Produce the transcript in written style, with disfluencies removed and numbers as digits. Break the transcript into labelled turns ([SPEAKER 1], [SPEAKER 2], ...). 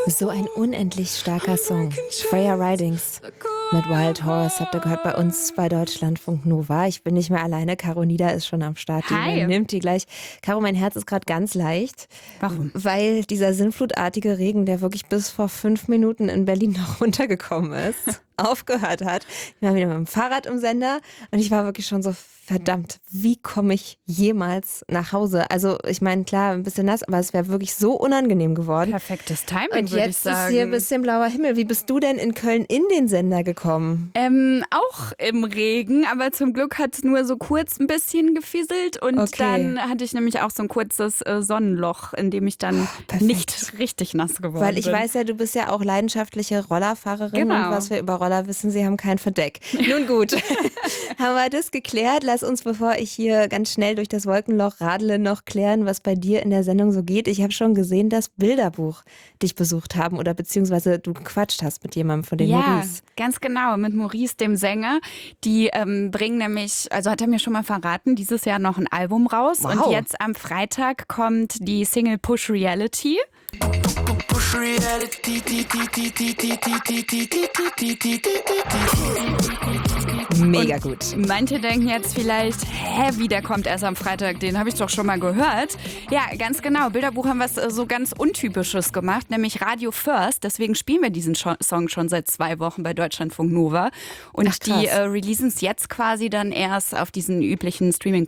[SPEAKER 1] So ein unendlich starker Song. Freya Ridings mit Wild Horse habt ihr gehört bei uns bei Deutschlandfunk Nova. Ich bin nicht mehr alleine. Caro Nieder ist schon am Start. Die
[SPEAKER 2] Hi.
[SPEAKER 1] übernimmt die gleich. Caro, mein Herz ist gerade ganz leicht.
[SPEAKER 2] Warum?
[SPEAKER 1] Weil dieser sinnflutartige Regen, der wirklich bis vor 5 Minuten in Berlin noch runtergekommen ist, aufgehört hat. Ich war wieder mit dem Fahrrad im Sender und ich war wirklich schon so, verdammt, wie komme ich jemals nach Hause? Also ich meine, klar, ein bisschen nass, aber es wäre wirklich so unangenehm geworden.
[SPEAKER 2] Perfektes Timing,
[SPEAKER 1] Und
[SPEAKER 2] würde ich
[SPEAKER 1] jetzt
[SPEAKER 2] sagen.
[SPEAKER 1] ist hier ein bisschen blauer Himmel. Wie bist du denn in Köln in den Sender gekommen?
[SPEAKER 2] Auch im Regen, aber zum Glück hat es nur so kurz ein bisschen gefieselt und
[SPEAKER 1] Okay.
[SPEAKER 2] dann hatte ich nämlich auch so ein kurzes Sonnenloch, in dem ich dann
[SPEAKER 1] perfekt.
[SPEAKER 2] nicht richtig nass geworden
[SPEAKER 1] Weil ich
[SPEAKER 2] bin.
[SPEAKER 1] weiß ja, du bist ja auch leidenschaftliche Rollerfahrerin
[SPEAKER 2] Genau.
[SPEAKER 1] und was wir über Roller wissen, sie haben kein Verdeck. Nun gut, haben wir das geklärt. Lass uns, bevor ich hier ganz schnell durch das Wolkenloch radle, noch klären, was bei dir in der Sendung so geht. Ich habe schon gesehen, dass Bilderbuch dich besucht haben oder beziehungsweise du gequatscht hast mit jemandem von den
[SPEAKER 2] Ja,
[SPEAKER 1] Maurice.
[SPEAKER 2] ganz genau, mit Maurice, dem Sänger. Die bringen nämlich, also hat er mir schon mal verraten, dieses Jahr noch ein Album raus.
[SPEAKER 1] Wow.
[SPEAKER 2] Und jetzt am Freitag kommt die Single Push Reality.
[SPEAKER 3] Push reality,
[SPEAKER 1] Mega gut.
[SPEAKER 2] Manche denken jetzt vielleicht, wie der kommt erst am Freitag, den habe ich doch schon mal gehört. Ja, ganz genau. Bilderbuch haben was so ganz Untypisches gemacht, nämlich Radio First. Deswegen spielen wir diesen Song schon seit 2 Wochen bei Deutschlandfunk Nova. Und
[SPEAKER 1] Ach, krass.
[SPEAKER 2] die releasen es jetzt quasi dann erst auf diesen üblichen Streaming